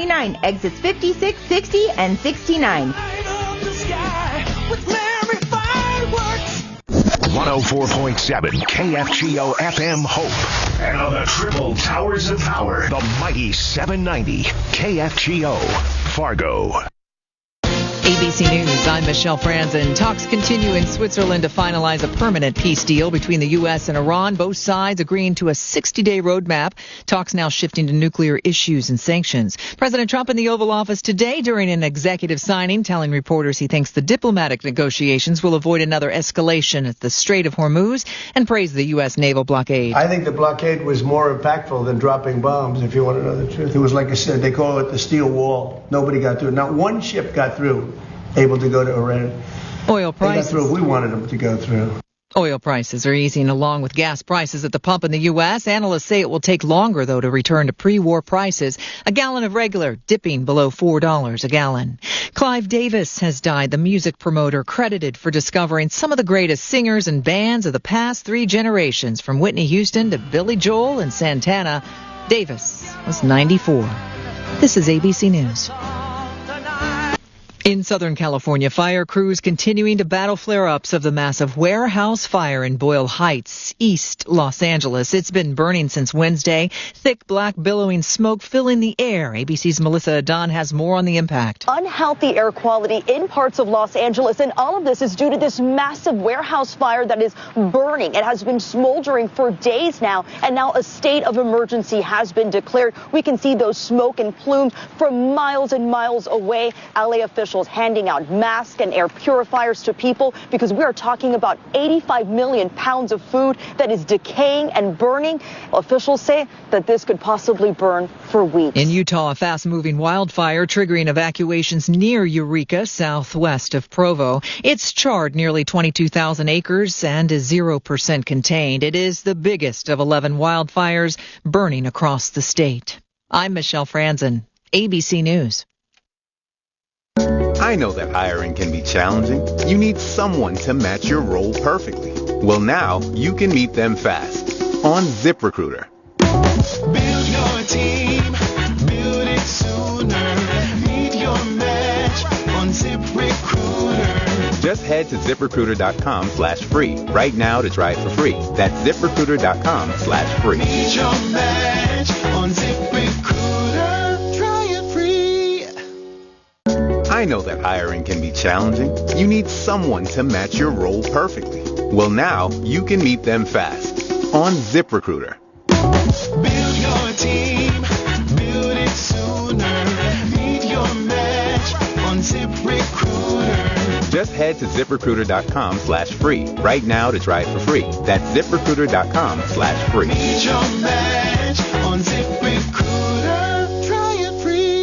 $1.49, exits 56, 60, and 69. 104.7 KFGO FM Hope. And on the triple towers of power, the mighty 790 KFGO Fargo. ABC News, I'm Michelle Franzen. Talks continue in Switzerland to finalize a permanent peace deal between the U.S. and Iran. Both sides agreeing to a 60-day roadmap. Talks now shifting to nuclear issues and sanctions. President Trump in the Oval Office today during an executive signing, telling reporters he thinks the diplomatic negotiations will avoid another escalation at the Strait of Hormuz and praised the U.S. naval blockade. I think the blockade was more impactful than dropping bombs, if you want to know the truth. It was like I said, they call it the steel wall. Nobody got through. Not one ship got through. Able to go to Iran. Oil prices. We wanted them to go through. Oil prices are easing along with gas prices at the pump in the U.S. Analysts say it will take longer, though, to return to pre-war prices. A gallon of regular dipping below $4 a gallon. Clive Davis has died, the music promoter credited for discovering some of the greatest singers and bands of the past 3 generations, from Whitney Houston to Billy Joel and Santana. Davis was 94. This is ABC News. In Southern California, fire crews continuing to battle flare-ups of the massive warehouse fire in Boyle Heights, East Los Angeles. It's been burning since Wednesday. Thick, black, billowing smoke filling the air. ABC's Melissa Adon has more on the impact. Unhealthy air quality in parts of Los Angeles, and all of this is due to this massive warehouse fire that is burning. It has been smoldering for days now, and now a state of emergency has been declared. We can see those smoke and plumes from miles and miles away. LA officials handing out masks and air purifiers to people because we are talking about 85 million pounds of food that is decaying and burning. Officials say that this could possibly burn for weeks. In Utah, a fast-moving wildfire triggering evacuations near Eureka, southwest of Provo. It's charred nearly 22,000 acres and is 0% contained. It is the biggest of 11 wildfires burning across the state. I'm Michelle Franzen, ABC News. I know that hiring can be challenging. You need someone to match your role perfectly. Well, now you can meet them fast on ZipRecruiter. Build your team, build it sooner. Meet your match on ZipRecruiter. Just head to ZipRecruiter.com/free right now to try it for free. That's ZipRecruiter.com/free. Meet your match on ZipRecruiter. Try it free. I know that hiring can be challenging. You need someone to match your role perfectly. Well, now you can meet them fast on ZipRecruiter. Build your team, build it sooner. Meet your match on ZipRecruiter. Just head to ZipRecruiter.com/free right now to try it for free. That's ZipRecruiter.com/free. Meet your match on ZipRecruiter. Try it free.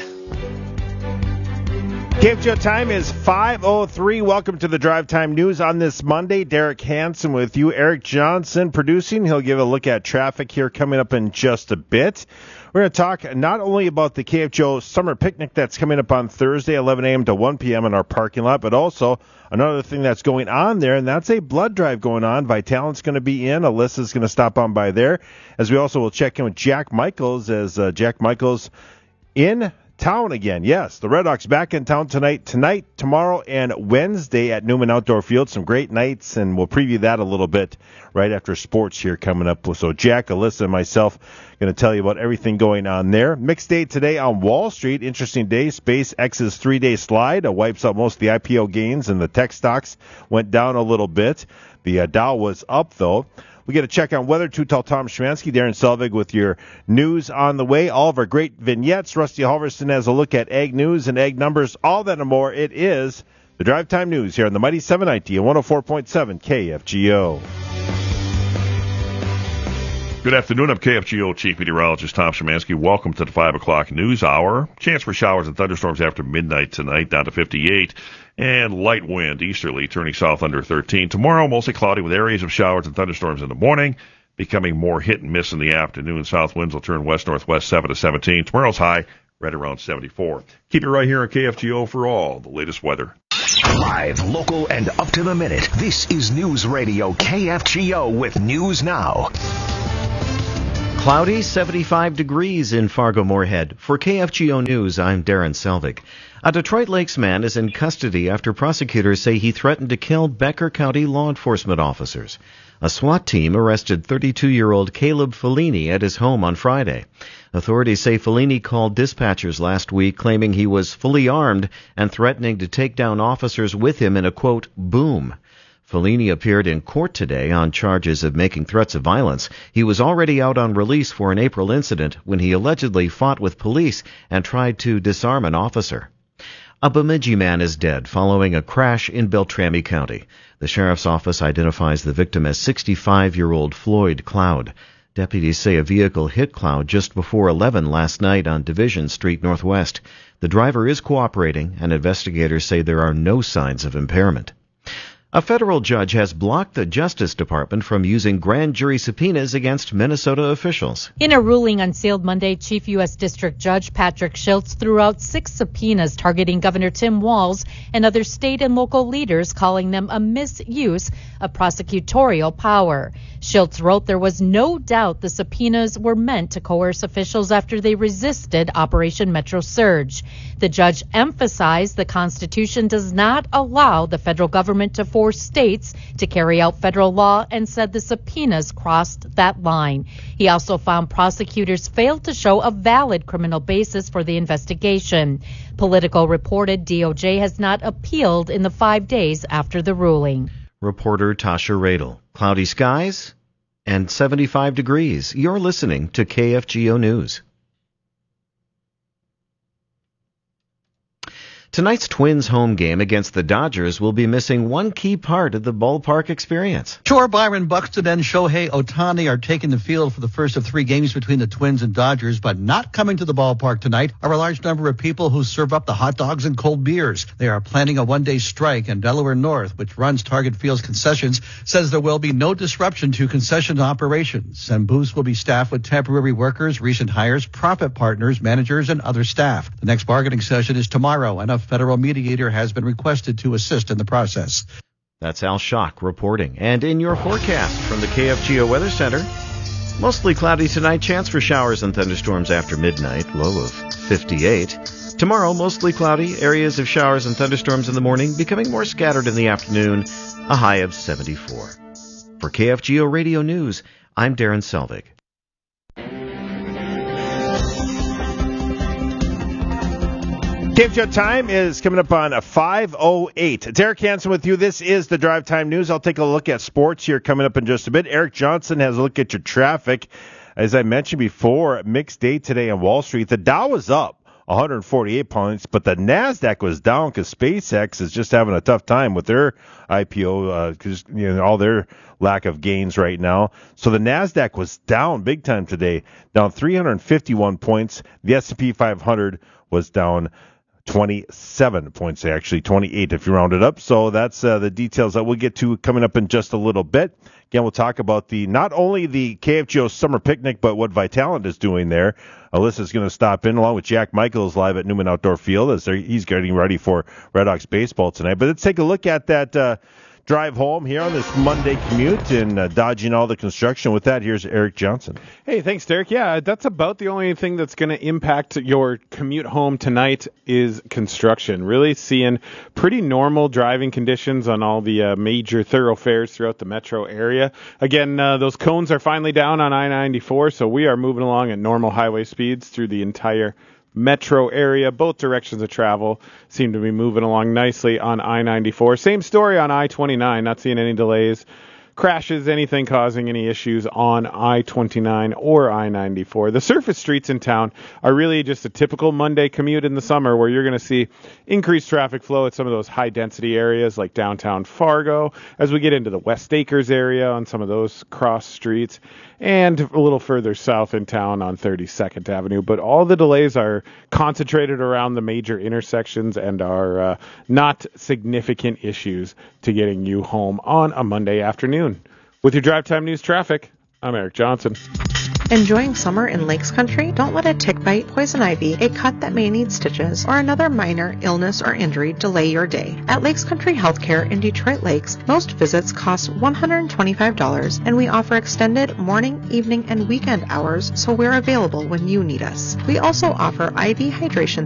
KFGO time is 5:03. Welcome to the Drive Time News on this Monday. Derek Hansen with you. Eric Johnson producing. He'll give a look at traffic here coming up in just a bit. We're going to talk not only about the KFGO summer picnic that's coming up on Thursday, 11 a.m. to 1 p.m. in our parking lot, but also another thing that's going on there, and that's a blood drive going on. Vitalent's going to be in. Alyssa's going to stop on by there, as we also will check in with Jack Michaels, as Jack Michaels in town again. Yes, the Red Hawks back in town tonight, tomorrow, and Wednesday at Newman Outdoor Field. Some great nights, and we'll preview that a little bit right after sports here coming up. So Jack, Alyssa, and myself going to tell you about everything going on there. Mixed day today on Wall Street. Interesting day. SpaceX's 3-day slide wipes out most of the IPO gains, and the tech stocks went down a little bit. The Dow was up, though. We get a check on weather. Too Tall Tom Schmansky, Darren Selvig with your news on the way. All of our great vignettes. Rusty Halverson has a look at egg news and egg numbers. All that and more. It is the Drive Time News here on the Mighty 790 and 104.7 KFGO. Good afternoon. I'm KFGO Chief Meteorologist Tom Szymanski. Welcome to the 5 o'clock news hour. Chance for showers and thunderstorms after midnight tonight, down to 58. And light wind, easterly, turning south under 13. Tomorrow, mostly cloudy with areas of showers and thunderstorms in the morning, becoming more hit and miss in the afternoon. South winds will turn west-northwest 7 to 17. Tomorrow's high right around 74. Keep it right here on KFGO for all the latest weather. Live, local, and up to the minute. This is News Radio KFGO with News Now. Cloudy, 75 degrees in Fargo-Moorhead. For KFGO News, I'm Darren Selvig. A Detroit Lakes man is in custody after prosecutors say he threatened to kill Becker County law enforcement officers. A SWAT team arrested 32-year-old Caleb Fellini at his home on Friday. Authorities say Fellini called dispatchers last week claiming he was fully armed and threatening to take down officers with him in a, quote, boom. Fellini appeared in court today on charges of making threats of violence. He was already out on release for an April incident when he allegedly fought with police and tried to disarm an officer. A Bemidji man is dead following a crash in Beltrami County. The sheriff's office identifies the victim as 65-year-old Floyd Cloud. Deputies say a vehicle hit Cloud just before 11 last night on Division Street Northwest. The driver is cooperating, and investigators say there are no signs of impairment. A federal judge has blocked the Justice Department from using grand jury subpoenas against Minnesota officials. In a ruling unsealed Monday, Chief U.S. District Judge Patrick Schiltz threw out 6 subpoenas targeting Governor Tim Walz and other state and local leaders, calling them a misuse of prosecutorial power. Schiltz wrote there was no doubt the subpoenas were meant to coerce officials after they resisted Operation Metro Surge. The judge emphasized the Constitution does not allow the federal government to force states to carry out federal law and said the subpoenas crossed that line. He also found prosecutors failed to show a valid criminal basis for the investigation. Politico reported DOJ has not appealed in the 5 days after the ruling. Reporter Tasha Radel. Cloudy skies and 75 degrees. You're listening to KFGO News. Tonight's Twins home game against the Dodgers will be missing one key part of the ballpark experience. Sure, Byron Buxton and Shohei Ohtani are taking the field for the first of 3 games between the Twins and Dodgers, but not coming to the ballpark tonight are a large number of people who serve up the hot dogs and cold beers. They are planning a one-day strike, and Delaware North, which runs Target Field's concessions, says there will be no disruption to concession operations, and booths will be staffed with temporary workers, recent hires, profit partners, managers, and other staff. The next bargaining session is tomorrow, and a federal mediator has been requested to assist in the process. That's Al Schock reporting. And in your forecast from the KFGO Weather Center, mostly cloudy tonight, chance for showers and thunderstorms after midnight, low of 58. Tomorrow, mostly cloudy, areas of showers and thunderstorms in the morning, becoming more scattered in the afternoon, a high of 74. For KFGO Radio News, I'm Darren Selvig. KFGO time is coming up on 5:08. Derek Hansen with you. This is the Drive Time News. I'll take a look at sports here coming up in just a bit. Eric Johnson has a look at your traffic. As I mentioned before, mixed day today on Wall Street. The Dow was up 148 points, but the NASDAQ was down because SpaceX is just having a tough time with their IPO, because all their lack of gains right now. So the NASDAQ was down big time today, down 351 points. The S&P 500 was down 27 points, actually 28 if you round it up. So that's the details that we'll get to coming up in just a little bit. Again, we'll talk about not only the KFGO summer picnic, but what Vitalant is doing there. Alyssa's going to stop in along with Jack Michaels live at Newman Outdoor Field as he's getting ready for Red Hawks baseball tonight. But let's take a look at that drive home here on this Monday commute and dodging all the construction. With that, here's Eric Johnson. Hey, thanks, Derek. Yeah, that's about the only thing that's going to impact your commute home tonight is construction. Really seeing pretty normal driving conditions on all the major thoroughfares throughout the metro area. Again, those cones are finally down on I-94, so we are moving along at normal highway speeds through the entire metro area. Both directions of travel seem to be moving along nicely on I-94. Same story on I-29, not seeing any delays, crashes, anything causing any issues on I-29 or I-94. The surface streets in town are really just a typical Monday commute in the summer where you're going to see increased traffic flow at some of those high-density areas like downtown Fargo, as we get into the West Acres area on some of those cross streets, and a little further south in town on 32nd Avenue. But all the delays are concentrated around the major intersections and are not significant issues to getting you home on a Monday afternoon. With your Drive Time News traffic, I'm Eric Johnson. Enjoying summer in Lakes Country? Don't let a tick bite, poison ivy, a cut that may need stitches, or another minor illness or injury delay your day. At Lakes Country Healthcare in Detroit Lakes, most visits cost $125, and we offer extended morning, evening, and weekend hours, so we're available when you need us. We also offer IV hydration